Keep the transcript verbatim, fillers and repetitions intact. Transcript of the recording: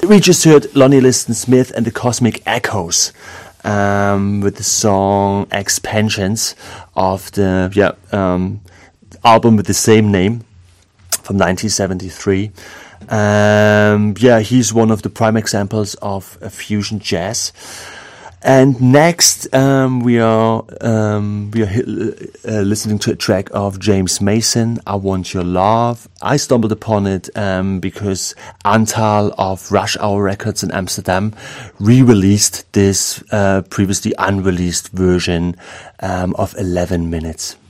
We just heard Lonnie Liston Smith and the Cosmic Echoes um, with the song Expansions of the yeah um, album with the same name from nineteen seventy-three. Um, yeah, he's one of the prime examples of uh, fusion jazz. And next, um, we are um, we are uh, listening to a track of James Mason, "I Want Your Love." I stumbled upon it um, because Antal of Rush Hour Records in Amsterdam re-released this uh, previously unreleased version um, of eleven minutes.